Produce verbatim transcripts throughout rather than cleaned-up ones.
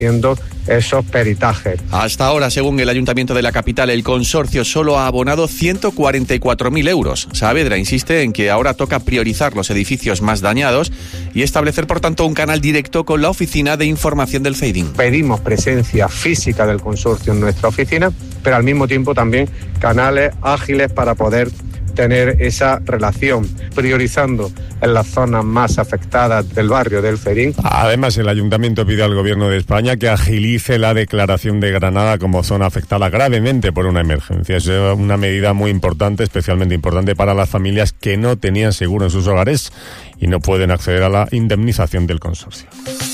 haciendo esos peritajes. Hasta ahora, según el Ayuntamiento de la capital, el consorcio solo ha abonado ciento cuarenta y cuatro mil euros. Saavedra insiste en que ahora toca priorizar los edificios más dañados y establecer, por tanto, un canal directo con la Oficina de Información del Feidín. Pedimos presencia física del consorcio en nuestra oficina, pero al mismo tiempo también canales ágiles para poder tener esa relación, priorizando en las zonas más afectadas del barrio del Feidín. Además, el Ayuntamiento pide al Gobierno de España que agilice la declaración de Granada como zona afectada gravemente por una emergencia. Es una medida muy importante, especialmente importante para las familias que no tenían seguro en sus hogares y no pueden acceder a la indemnización del consorcio.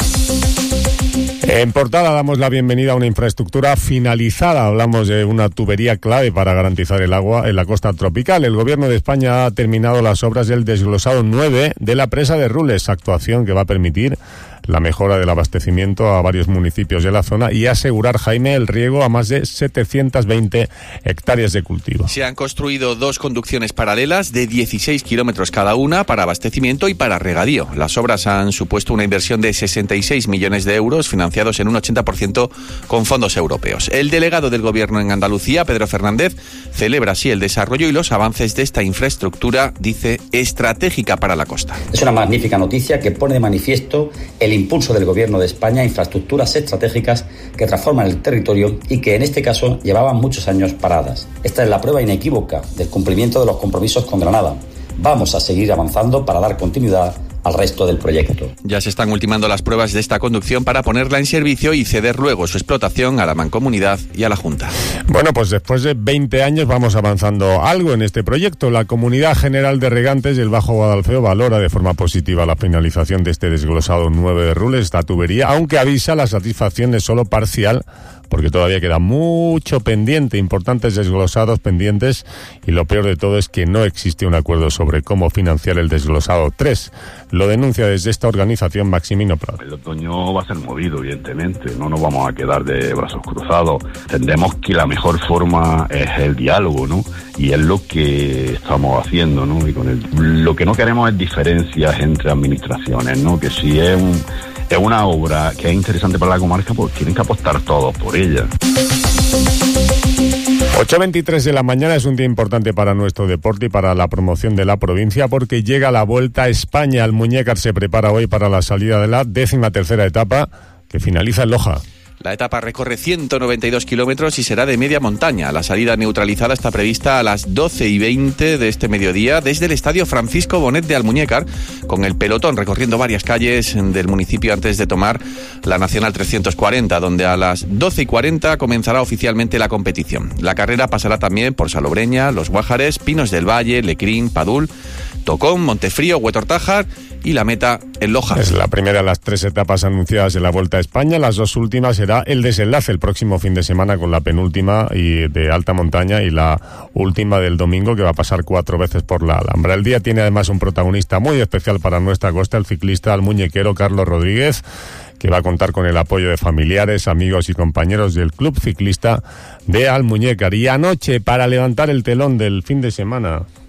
En portada damos la bienvenida a una infraestructura finalizada. Hablamos de una tubería clave para garantizar el agua en la costa tropical. El Gobierno de España ha terminado las obras del desglosado nueve de la presa de Rules, actuación que va a permitir la mejora del abastecimiento a varios municipios de la zona y asegurar, Jaime, el riego a más de setecientas veinte hectáreas de cultivo. Se han construido dos conducciones paralelas de dieciséis kilómetros cada una para abastecimiento y para regadío. Las obras han supuesto una inversión de sesenta y seis millones de euros, financiados en un ochenta por ciento con fondos europeos. El delegado del Gobierno en Andalucía, Pedro Fernández, celebra así el desarrollo y los avances de esta infraestructura, dice, estratégica para la costa. Es una magnífica noticia que pone de manifiesto el impulso del Gobierno de España a infraestructuras estratégicas que transforman el territorio y que en este caso llevaban muchos años paradas. Esta es la prueba inequívoca del cumplimiento de los compromisos con Granada. Vamos a seguir avanzando para dar continuidad al resto del proyecto. Ya se están ultimando las pruebas de esta conducción para ponerla en servicio y ceder luego su explotación a la Mancomunidad y a la Junta. Bueno, pues después de veinte años vamos avanzando algo en este proyecto. La Comunidad General de Regantes del Bajo Guadalfeo valora de forma positiva la finalización de este desglosado nueve de Rules, esta tubería, aunque avisa la satisfacción es solo parcial, porque todavía queda mucho pendiente, importantes desglosados pendientes, y lo peor de todo es que no existe un acuerdo sobre cómo financiar el desglosado tres. Lo denuncia desde esta organización Maximino Prado. El otoño va a ser movido, evidentemente, no nos vamos a quedar de brazos cruzados. Entendemos que la mejor forma es el diálogo, ¿no? Y es lo que estamos haciendo, ¿no? Y con el, lo que no queremos es diferencias entre administraciones, ¿no? Que si es un... es una obra que es interesante para la comarca, pues tienen que apostar todos por ella. ocho veintitrés de la mañana es un día importante para nuestro deporte y para la promoción de la provincia, porque llega la Vuelta a España. Almuñécar se prepara hoy para la salida de la décima tercera etapa, que finaliza en Loja. La etapa recorre ciento noventa y dos kilómetros y será de media montaña. La salida neutralizada está prevista a las doce y veinte de este mediodía desde el Estadio Francisco Bonet de Almuñécar, con el pelotón recorriendo varias calles del municipio antes de tomar la Nacional trescientos cuarenta, donde a las doce y cuarenta comenzará oficialmente la competición. La carrera pasará también por Salobreña, Los Guájares, Pinos del Valle, Lecrín, Padul, Tocón, Montefrío, Huetortájar y la meta en Loja. Es la primera de las tres etapas anunciadas en la Vuelta a España. Las dos últimas será el desenlace el próximo fin de semana, con la penúltima y de alta montaña y la última del domingo, que va a pasar cuatro veces por la Alhambra. El día tiene además un protagonista muy especial para nuestra costa, el ciclista almuñequero Carlos Rodríguez, que va a contar con el apoyo de familiares, amigos y compañeros del Club Ciclista de Almuñécar. Y anoche, para levantar el telón del fin de semana,